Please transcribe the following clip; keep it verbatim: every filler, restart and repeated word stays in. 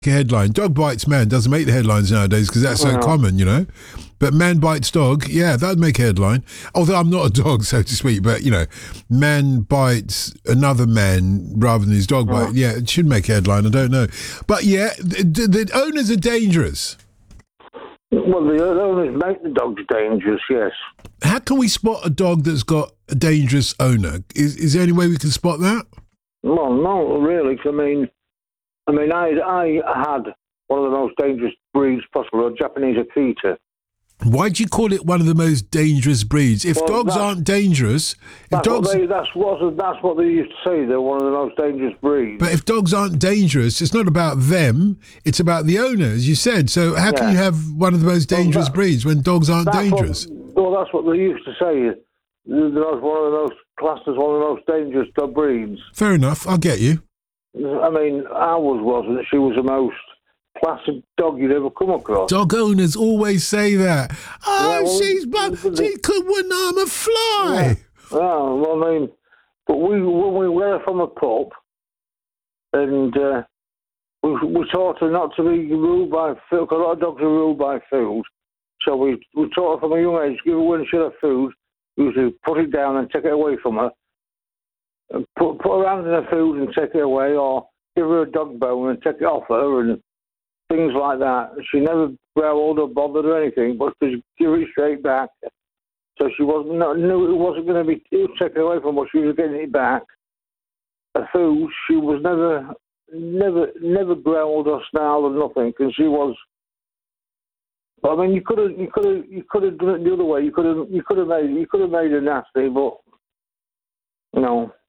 headline. Dog bites man doesn't make the headlines nowadays because that's so No. common, you know. But man bites dog, yeah, that'd make a headline. Although I'm not a dog, so to speak, but, you know, man bites another man rather than his dog Oh. bite. Yeah, it should make a headline. I don't know. But, yeah, the, the owners are dangerous. Well, the owners make the dogs dangerous, yes. How can we spot a dog that's got a dangerous owner? Is, is there any way we can spot that? Well, no, really. I mean, I mean, I I had one of the most dangerous breeds possible, a Japanese Akita. Why do you call it one of the most dangerous breeds? If Well, dogs that- aren't dangerous, if That's dogs, what they that's what that's what they used to say. They're one of the most dangerous breeds. but if dogs aren't dangerous, it's not about them. It's about the owner, as you said. So how can Yeah. you have one of the most dangerous that- breeds when dogs aren't That's dangerous? What, well, that's what they used to say. They're one of the most classed as one of the most dangerous dog breeds. Fair enough. I'll get you. I mean, ours wasn't. She was the most placid dog you'd ever come across. Dog owners always say that. Oh, Yeah, well, she's but she could wouldn't harm a fly. Oh, well, I mean, but we when we were from a pup, and uh, we we taught her not to be ruled by food. 'Cause a lot of dogs are ruled by food, so we we taught her from a young age. Give her when she had food, we used to put it down and take it away from her. And put put her hand in her food and take it away, or give her a dog bone and take it off her, and things like that. She never growled or bothered or anything, but just give it straight back. So she wasn't not, knew it wasn't going to be taken away from her. She was getting it back. Her food, she was never, never, never growled or snarled or nothing, because she was. I mean, you could have, you could have, you could have done it the other way. You could have, you could have made, you could have made her nasty, but no.